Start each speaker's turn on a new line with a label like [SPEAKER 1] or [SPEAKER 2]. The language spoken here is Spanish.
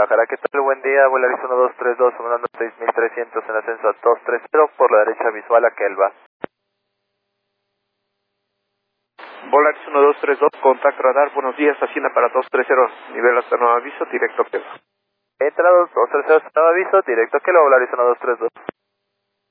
[SPEAKER 1] Guadalajara, ¿qué tal? Buen día, Volaris 1232, sonando 6300 en ascenso a 230, por la derecha visual a Kelva.
[SPEAKER 2] Volaris 1232, contacto radar, buenos días, Hacienda para 230, nivel hasta nuevo aviso, directo a Kelva.
[SPEAKER 1] Entra 230, nuevo aviso, directo a Kelva, Volaris 1232.